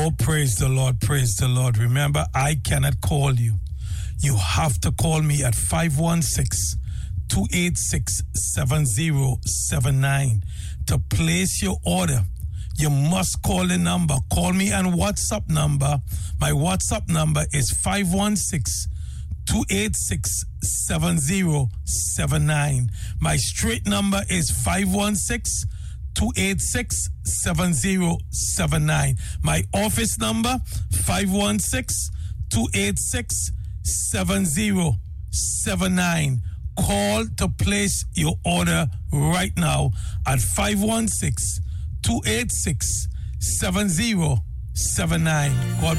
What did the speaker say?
Oh, praise the Lord, praise the Lord. Remember, I cannot call you. You have to call me at 516-286-7079 to place your order. You must call the number. Call me on WhatsApp number. My WhatsApp number is 516-286-7079. My straight number is 516-286-7079. My office number, 516-286-7079. Call to place your order right now at 516-286-7079. God